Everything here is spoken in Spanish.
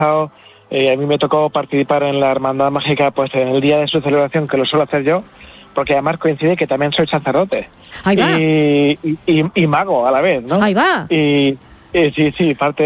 pasado a mí me tocó participar en la Hermandad Mágica pues en el día de su celebración, que lo suelo hacer yo, porque además coincide que también soy sacerdote. Ahí va. Y mago a la vez, ¿no? Ahí va. Sí, parte